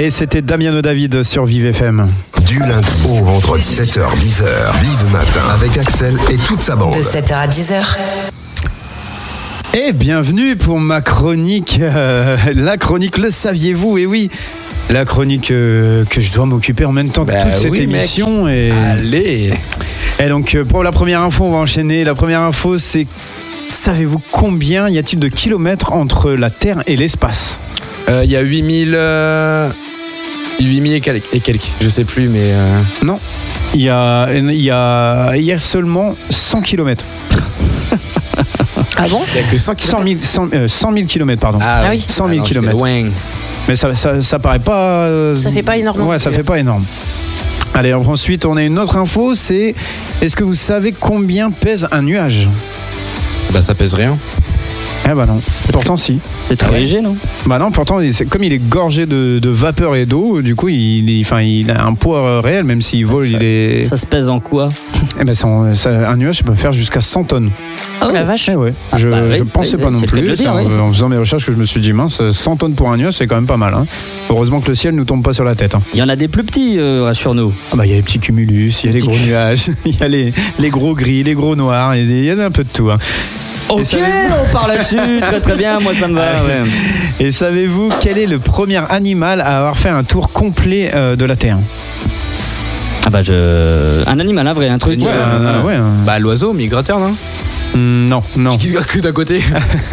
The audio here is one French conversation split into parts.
Et c'était Damiano David sur Vive FM. Du lundi au vendredi, 7h-10h, Vive Matin avec Axel et toute sa bande. De 7h à 10h. Et bienvenue pour ma chronique, la chronique Le Saviez-vous ? Et oui, la chronique que je dois m'occuper en même temps que toute cette émission. Et... Allez. Et donc pour la première info, on va enchaîner. La première info, c'est savez-vous combien y a-t-il de kilomètres entre la Terre et l'espace ? Il y a 8000 et quelques, je sais plus, mais... Non, il y a seulement 100 kilomètres. Ah bon ? Il n'y a que 100 km. 100 000 kilomètres, pardon. Ah oui. 100 000 kilomètres. Mais ça paraît pas... Ça fait pas énorme. Ouais, ça fait pas énorme. Allez, ensuite, on a une autre info, c'est... Est-ce que vous savez combien pèse un nuage ? Bah ça pèse rien. Eh bah non, pourtant si. C'est très léger, non ? Bah non, pourtant, comme il est gorgé de vapeur et d'eau, du coup, il a un poids réel, même s'il vole, Ça se pèse en quoi ? Eh ben, un nuage peut faire jusqu'à 100 tonnes. Oh la vache. Eh ouais. Je pensais pas non plus. En faisant mes recherches que je me suis dit, mince, 100 tonnes pour un nuage, c'est quand même pas mal. Hein. Heureusement que le ciel nous tombe pas sur la tête. Hein. Il y en a des plus petits, rassure-nous. Ah bah, il y a les petits cumulus, il y a les gros nuages, il y a les gros gris, les gros noirs, il y a un peu de tout. Hein. Ok, on parle là-dessus, très très bien, moi ça me va. Ouais. Et savez-vous quel est le premier animal à avoir fait un tour complet de la Terre ? Ah bah un animal, un vrai, un truc. Ouais. Bah l'oiseau migrateur, non ? Non. Qui se que d'à côté.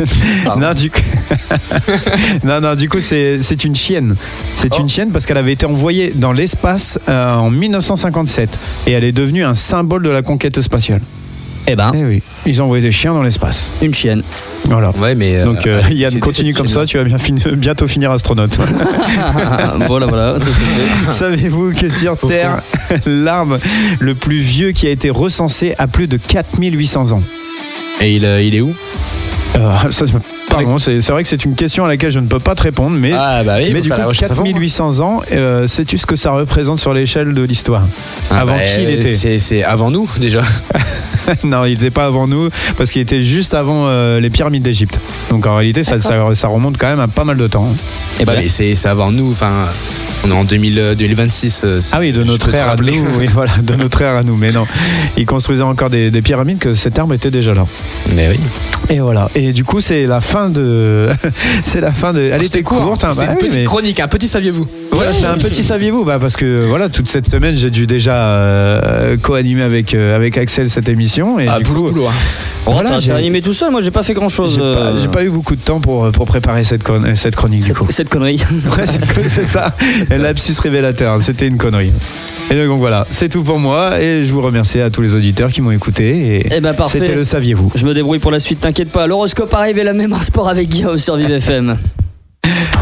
Non, du coup, c'est une chienne. C'est une chienne parce qu'elle avait été envoyée dans l'espace en 1957 et elle est devenue un symbole de la conquête spatiale. Eh ben, oui, ils ont envoyé des chiens dans l'espace. Une chienne. Voilà. Ouais, mais donc Yann, continue comme ça, tu vas bientôt finir astronaute. Voilà, ça c'est fait. Savez-vous que sur Terre, l'arbre le plus vieux qui a été recensé a plus de 4800 ans ? Et il est où ? Pardon, c'est vrai que c'est une question à laquelle je ne peux pas te répondre, mais, du coup, 4800 ans, sais-tu ce que ça représente sur l'échelle de l'histoire ? Avant qui il était ? C'est avant nous, déjà. Non, il n'était pas avant nous, parce qu'il était juste avant les pyramides d'Égypte. Donc en réalité, ça remonte quand même à pas mal de temps. Mais c'est avant nous, enfin... On est en 2026. Ah oui, de notre ère à nous. Oui, voilà, de notre ère à nous. Mais non, ils construisaient encore des pyramides que cet arbre était déjà là. Mais oui. Et voilà. Et du coup, c'est la fin de. Elle était courte. C'est une petite chronique, un petit saviez-vous. Voilà, c'est un petit saviez-vous, parce que voilà, toute cette semaine, j'ai dû déjà co-animer avec Axel cette émission. Et boulot. Voilà, t'as animé tout seul, moi j'ai pas fait grand chose. J'ai pas eu beaucoup de temps pour préparer cette chronique. Cette connerie. Ouais, c'est ça. Lapsus révélateur, c'était une connerie. Et donc voilà, c'est tout pour moi et je vous remercie à tous les auditeurs qui m'ont écouté. Et parfait. C'était le saviez-vous. Je me débrouille pour la suite, t'inquiète pas. L'horoscope arrive et la mémoire sport avec Guillaume sur Vive FM.